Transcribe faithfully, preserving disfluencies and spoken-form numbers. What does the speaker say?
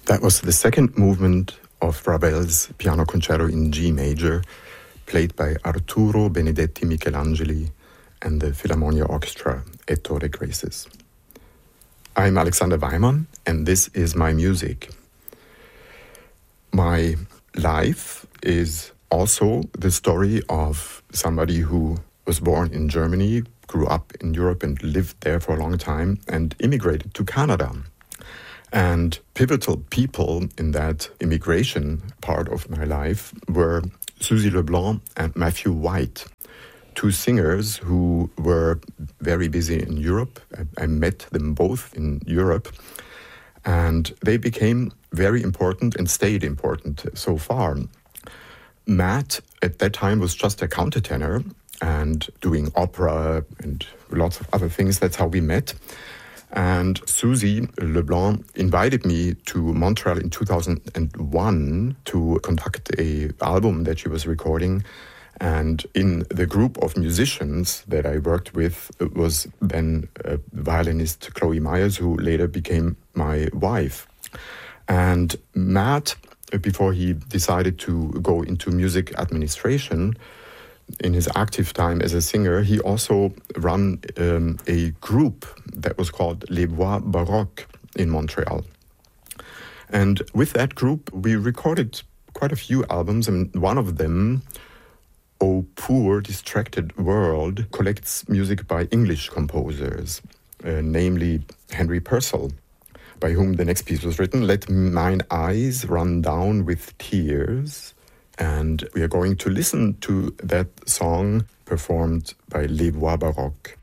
That was the second movement of Ravel's Piano Concerto in G major, played by Arturo Benedetti Michelangeli and the Philharmonia Orchestra Ettore Graces. I'm Alexander Weimann, and this is my music. My life is also the story of somebody who was born in Germany, grew up in Europe and lived there for a long time, and immigrated to Canada. And pivotal people in that immigration part of my life were Suzy LeBlanc and Matthew White, two singers who were very busy in Europe. I, I met them both in Europe, and they became very important and stayed important so far. Matt, at that time, was just a countertenor and doing opera and lots of other things. That's how we met. And Suzy LeBlanc invited me to Montreal in two thousand one to conduct a album that she was recording. And in the group of musicians that I worked with was then a violinist Chloe Myers, who later became my wife. And Matt, before he decided to go into music administration, in his active time as a singer, he also ran um, a group that was called Les Voix Baroques in Montreal. And with that group, we recorded quite a few albums, and one of them, Oh Poor Distracted World, collects music by English composers, uh, namely Henry Purcell, by whom the next piece was written, Let Mine Eyes Run Down with Tears. And we are going to listen to that song performed by Les Voix Baroques.